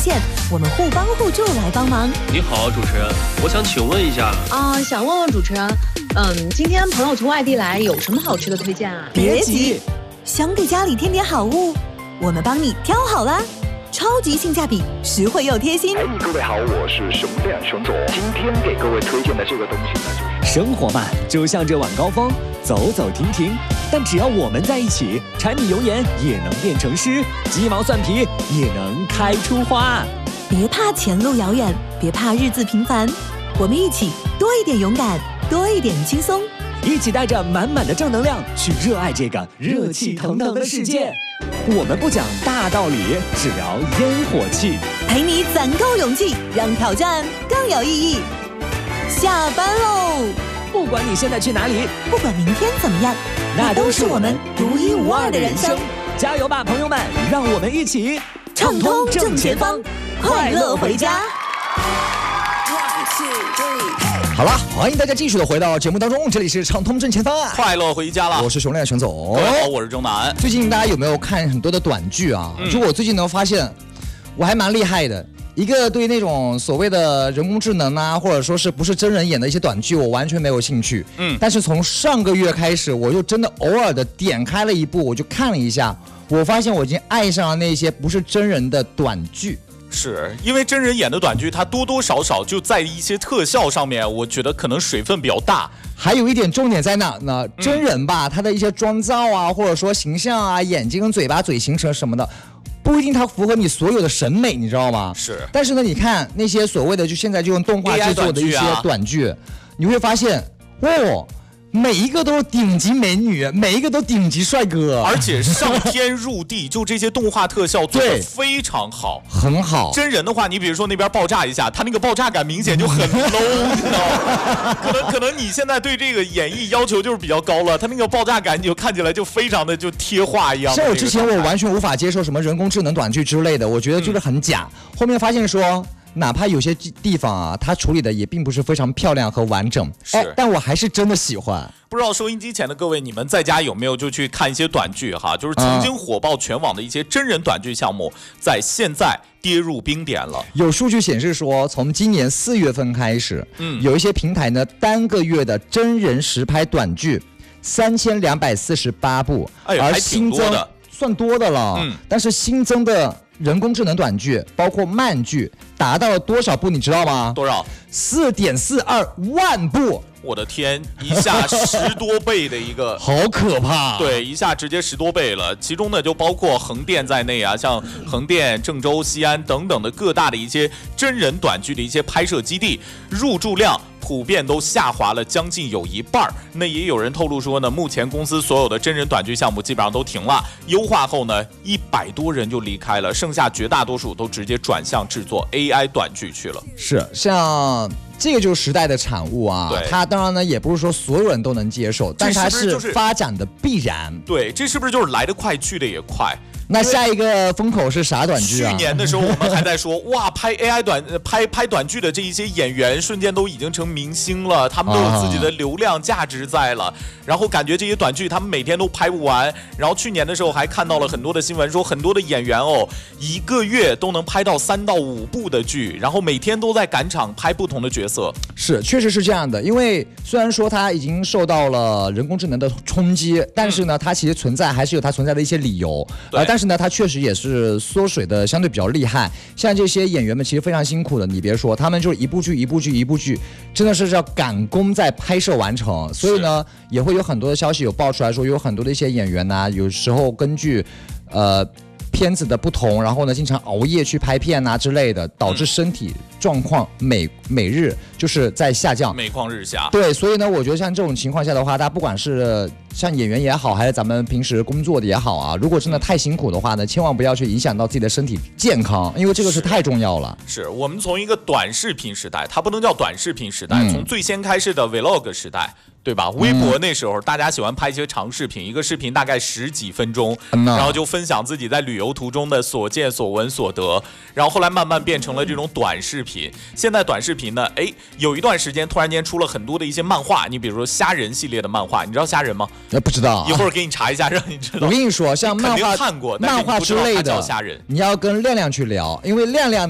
线，我们互帮互助来帮忙。 你好，主持人，我想请问一下想问问主持人，今天朋友从外地来，有什么好吃的推荐啊？ 别急，想给家里添点好物，我们帮你挑好啦。超级性价比，实惠又贴心。 各位好，我是熊亮熊总。今天给各位推荐的这个东西呢，就是生活嘛，就像这晚高峰，走走停停。但只要我们在一起，柴米油盐也能变成诗，鸡毛蒜皮也能开出花。 别怕前路遥远，别怕日子平凡，我们一起多一点勇敢，多一点轻松， 一起带着满满的正能量去热爱这个热气腾腾的世界。我们不讲大道理，只聊烟火气， 陪你攒够勇气，让挑战更有意义。下班喽！ 不管你现在去哪里， 不管明天怎么样， 那都是我们独一无二的人生。加油吧，朋友们！让我们一起畅通正前方，快乐回家。 好了，欢迎大家继续的回到节目当中，这里是畅通正前方， 快乐回家了。 我是熊亮熊总。 各位好，我是钟南。 最近大家有没有看很多的短剧啊？就我最近呢发现，我还蛮厉害的。一个对那种所谓的人工智能啊，或者说是不是真人演的一些短剧，我完全没有兴趣。但是从上个月开始，我就真的偶尔的点开了一部，我就看了一下，我发现我已经爱上了那些不是真人的短剧。 是因为真人演的短剧，它多多少少就在一些特效上面，我觉得可能水分比较大。 还有一点重点在哪呢？真人吧，他的一些妆造啊，或者说形象啊，眼睛跟嘴巴、嘴型什么的，不一定它符合你所有的审美，你知道吗？ 是。 但是呢，你看那些所谓的就现在就用动画制作的一些短剧，你会发现，每一个都是顶级美女，每一个都顶级帅哥， 而且上天入地，就这些动画特效做得非常好， 很好。 真人的话，你比如说那边爆炸一下，他那个爆炸感明显就很 low， 你知道吗？可能你现在对这个演绎要求就是比较高了，他那个爆炸感你就看起来就非常的就贴画一样。 像我之前我完全无法接受什么人工智能短剧之类的，我觉得就是很假。后面发现说，哪怕有些地方啊，它处理的也并不是非常漂亮和完整，但我还是真的喜欢。 不知道收音机前的各位，你们在家有没有就去看一些短剧哈？就是曾经火爆全网的一些真人短剧项目，在现在跌入冰点了。 有数据显示说，从今年4月份开始，有一些平台呢，单个月的真人实拍短剧3248部，而新增算多的了。但是新增的人工智能短剧，包括慢剧，达到了多少部？你知道吗？ 多少 ？4.42万部。 我的天，一下10多倍的一个， 好可怕！ 对，一下直接10多倍了。其中呢，就包括横店在内啊，像横店、郑州、西安等等的各大的一些真人短剧的一些拍摄基地，入驻量普遍都下滑了将近有一半。那也有人透露说呢，目前公司所有的真人短剧项目基本上都停了，优化后呢，100多人就离开了，剩下绝大多数都直接转向制作 AI 短剧去了。 是，像这个就是时代的产物啊。它当然呢，也不是说所有人都能接受，但它是发展的必然。 对，这是不是就是来得快去得也快？ 那下一个风口是啥短剧啊？ 去年的时候我们还在说，哇，拍 AI 拍短剧的这一些演员瞬间都已经成明星了，他们都有自己的流量价值在了。然后感觉这些短剧他们每天都拍不完。然后去年的时候还看到了很多的新闻，说很多的演员一个月都能拍到3到5部的剧，然后每天都在赶场拍不同的角色。 是，确实是这样的。因为虽然说它已经受到了人工智能的冲击，但是呢，它其实还是有它存在的一些理由。但是呢，它确实也是缩水的相对比较厉害。像这些演员们其实非常辛苦的，你别说，他们就是一部剧，真的是要赶工在拍摄完成。所以呢，也会有很多的消息有爆出来说，有很多的一些演员呢，有时候根据片子的不同，然后呢，经常熬夜去拍片啊之类的，导致身体状况每日就是在下降， 每况日下。 对，所以呢，我觉得像这种情况下的话，大家不管是像演员也好，还是咱们平时工作的也好啊，如果真的太辛苦的话呢，千万不要去影响到自己的身体健康，因为这个是太重要了。 是我们从一个短视频时代，它不能叫短视频时代，从最先开始的 Vlog 时代。对吧？微博那时候大家喜欢拍一些长视频，一个视频大概10几分钟，然后就分享自己在旅游途中的所见所闻所得，然后后来慢慢变成了这种短视频。现在短视频呢，有一段时间突然间出了很多的一些漫画，你比如说虾仁系列的漫画，你知道虾仁吗？ 不知道， 一会儿给你查一下，让你知道。 我跟你说，像漫画看过， 漫画之类的， 叫虾仁， 你要跟亮亮去聊，因为亮亮